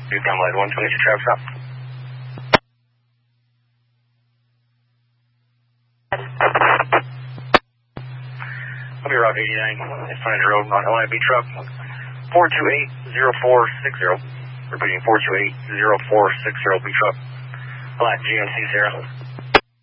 Newtown Light 122 traffic stop. I'll be Route 89, Frontage Road, Mount Helena Beach Road, 428-0460. Repeating 428-0460 Beach Road. Black GMC Sierra.